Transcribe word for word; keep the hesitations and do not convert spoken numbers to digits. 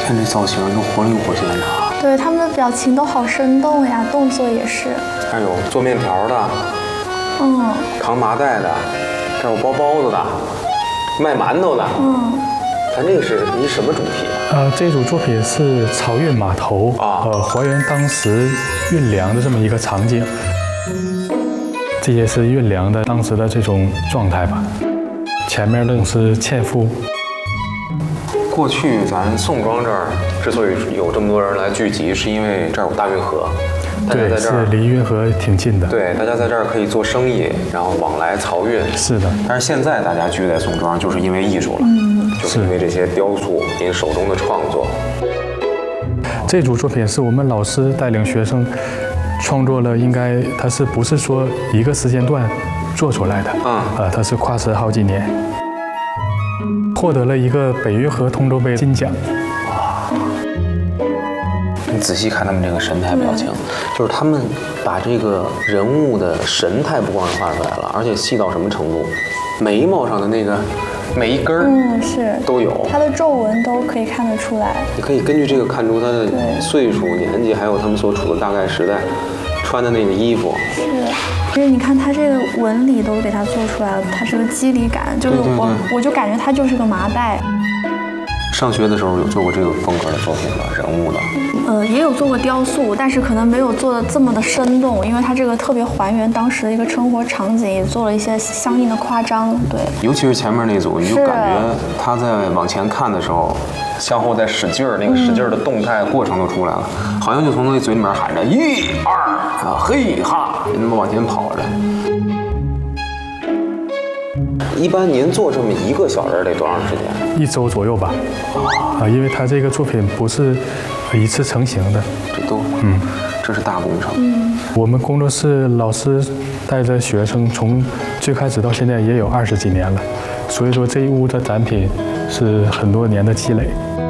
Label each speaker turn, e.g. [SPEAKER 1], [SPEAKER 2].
[SPEAKER 1] 看这造型都活灵活现的。
[SPEAKER 2] 对，他们的表情都好生动呀，动作也是。
[SPEAKER 1] 还有做面条的，
[SPEAKER 2] 嗯，
[SPEAKER 1] 扛麻袋的，这有包包子的，卖馒头的。
[SPEAKER 2] 嗯，
[SPEAKER 1] 咱这个是一什么主题啊？
[SPEAKER 3] 呃，这组作品是漕运码头啊，呃，还原当时运粮的这么一个场景。这些是运粮的当时的这种状态吧。前面的是纤夫。
[SPEAKER 1] 过去咱宋庄这儿之所以有这么多人来聚集，是因为这儿有大运河，大家
[SPEAKER 3] 对，
[SPEAKER 1] 在这儿
[SPEAKER 3] 是离运河挺近的。
[SPEAKER 1] 对，大家在这儿可以做生意，然后往来漕运。
[SPEAKER 3] 是的。
[SPEAKER 1] 但是现在大家聚在宋庄，就是因为艺术了，嗯，就是因为这些雕塑，您手中的创作。
[SPEAKER 3] 这组作品是我们老师带领学生创作了，应该它是不是说一个时间段做出来的？
[SPEAKER 1] 嗯，
[SPEAKER 3] 呃，它是跨时好几年。获得了一个北运河通州杯金奖。
[SPEAKER 1] 哇！你仔细看他们这个神态表情，就是他们把这个人物的神态不光是画出来了，而且细到什么程度，眉毛上的那个每一根儿，
[SPEAKER 2] 嗯，是
[SPEAKER 1] 都有，
[SPEAKER 2] 他的皱纹都可以看得出来。
[SPEAKER 1] 你可以根据这个看出他的岁数、年纪，还有他们所处的大概时代，穿的那个衣服。
[SPEAKER 2] 是。其实你看他这个纹理都给他做出来了，他这个肌理感，就是我
[SPEAKER 1] 对对对
[SPEAKER 2] 我就感觉他就是个麻袋。
[SPEAKER 1] 上学的时候有做过这个风格的作品吗？人物的？
[SPEAKER 2] 呃，也有做过雕塑，但是可能没有做的这么的生动，因为它这个特别还原当时的一个生活场景，也做了一些相应的夸张。对，
[SPEAKER 1] 尤其是前面那组，你就感觉他在往前看的时候，向后在使劲儿，那个使劲儿的动态过程都出来了，嗯、好像就从那嘴里面喊着一二啊嘿哈，就那么往前跑着。一般您做这么一个小人得多长时间？
[SPEAKER 3] 一周左右吧。啊，因为他这个作品不是一次成型的，
[SPEAKER 1] 这都嗯，这是大工程。
[SPEAKER 2] 嗯，
[SPEAKER 3] 我们工作室老师带着学生从最开始到现在也有二十几年了，所以说这一屋的展品是很多年的积累。